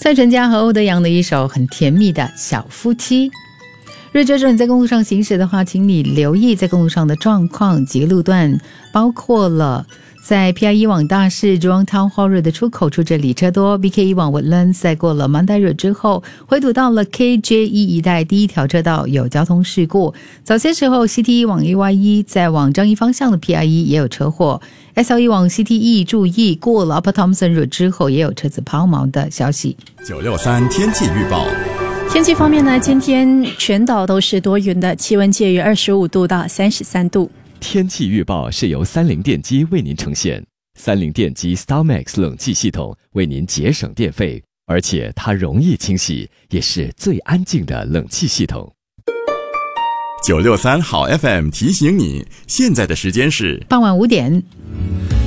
蔡淳佳和欧德阳的一首很甜蜜的小夫妻。如果说你在公路上行驶的话，请你留意在公路上的状况及路段，包括了在 PIE 往大市 Jurong Town Hall Road 的出口处这里车多， BKE 往 Woodlands 在过了 Mandai Road 之后回堵到了 KJE 一带第一条车道有交通事故。早些时候 CTE 往 AYE 在往樟宜方向的 PIE 也有车祸， SLE 往 CTE 注意过了 Upper Thomson Road 之后也有车子抛锚的消息。 963天气预报。 天气方面呢，今天全岛都是多云的，气温介于25度到33度。 天气预报是由三菱电机为您呈现。三菱电机 StarMax 冷气系统为您节省电费，而且它容易清洗，也是最安静的冷气系统。 963好 FM 提醒你，现在的时间是傍晚5点。